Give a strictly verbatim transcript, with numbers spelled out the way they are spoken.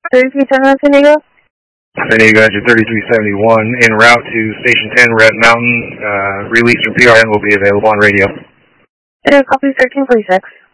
thirty-three seventy-one San Diego. San Diego, Edge thirty-three seventy-one, en route to Station ten, Red Mountain. Uh, release from P R N will be available on radio. Uh, copy thirteen forty-six.